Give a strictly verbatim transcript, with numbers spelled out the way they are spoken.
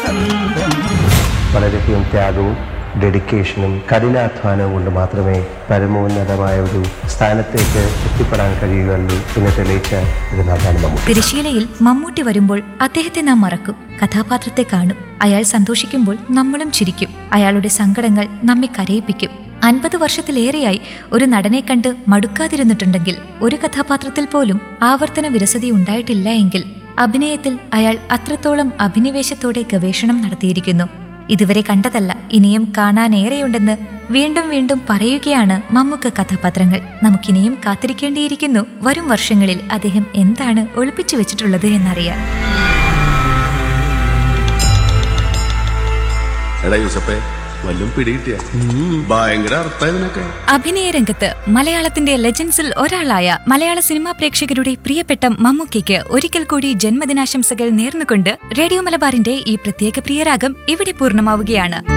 വളരെയധികം ത്യാഗവും ഡെഡിക്കേഷനും കഠിനാധ്വാനവും കൊണ്ട് മാത്രമേ പരമോന്നതമായ ഒരു സ്ഥാനത്തേക്ക് എത്തിപ്പെടാൻ കഴിയുകയുള്ളൂ എന്ന് തെളിയിച്ച ഒരു നടനാണ് മമ്മൂട്ടി. തിരശീലയിൽ മമ്മൂട്ടി വരുമ്പോൾ അദ്ദേഹത്തെ നാം മറക്കും, കഥാപാത്രത്തെ കാണും. അയാൾ സന്തോഷിക്കുമ്പോൾ നമ്മളും ചിരിക്കും. അയാളുടെ സങ്കടങ്ങൾ നമ്മെ കരയിപ്പിക്കും. അൻപത് വർഷത്തിലേറെയായി ഒരു നടനെ കണ്ട് മടുക്കാതിരുന്നിട്ടുണ്ടെങ്കിൽ, ഒരു കഥാപാത്രത്തിൽ പോലും ആവർത്തന വിരസതി ഉണ്ടായിട്ടില്ല എങ്കിൽ, അഭിനയത്തിൽ അയാൾ അത്രത്തോളം അഭിനിവേശത്തോടെ ഗവേഷണം നടത്തിയിരിക്കുന്നു. ഇതുവരെ കണ്ടതല്ല, ഇനിയും കാണാനേറെയുണ്ടെന്ന് വീണ്ടും വീണ്ടും പറയുകയാണ് മമ്മൂക്ക കഥാപാത്രങ്ങൾ. നമുക്കിനിയും കാത്തിരിക്കേണ്ടിയിരിക്കുന്നു വരും വർഷങ്ങളിൽ അദ്ദേഹം എന്താണ് ഒളിപ്പിച്ചു വെച്ചിട്ടുള്ളത് എന്നറിയാൻ. അഭിനയ രംഗത്ത് മലയാളത്തിന്റെ ലെജൻസിൽ ഒരാളായ മലയാള സിനിമാ പ്രേക്ഷകരുടെ പ്രിയപ്പെട്ട മമ്മൂക്കയ്ക്ക് ഒരിക്കൽ കൂടി ജന്മദിനാശംസകൾ നേർന്നുകൊണ്ട് റേഡിയോ മലബാറിന്റെ ഈ പ്രത്യേക പ്രിയരാഗം ഇവിടെ പൂർണ്ണമാവുകയാണ്.